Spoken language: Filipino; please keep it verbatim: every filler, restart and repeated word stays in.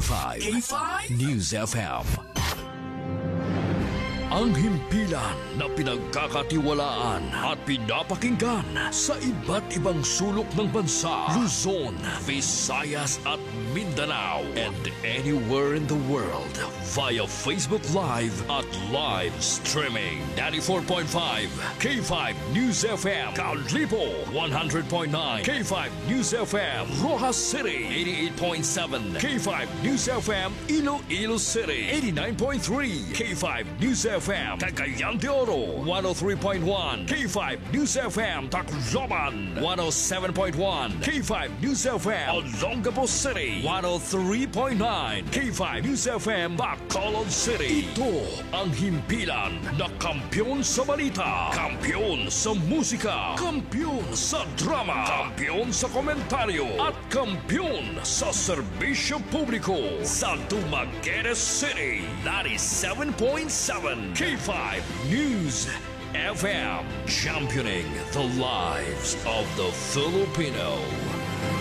five, K five News F M. Ang himpilan na pinagkakatiwalaan at pinapakinggan sa iba't ibang sulok ng bansa, Luzon, Visayas at Mindanao, and anywhere in the world via Facebook Live at live streaming. ninety-four point five K five News F M, Kalipo, one hundred point nine K five News F M, Rojas City, eighty-eight point seven K five News F M, Iloilo City, eighty-nine point three K five News F M, Cagayan de Oro, one oh three point one K five News F M, Tacloban, one oh seven point one K five News F M, Olongapo City, one oh three point nine K five News F M, Bacolod City. Ito ang himpilan na kampyon sa balita, kampyon sa musika, kampyon sa drama, kampyon sa komentaryo, at kampyon sa serbisyo publiko sa Dumaguete City, ninety-seven point seven K five News F M, championing the lives of the Filipino.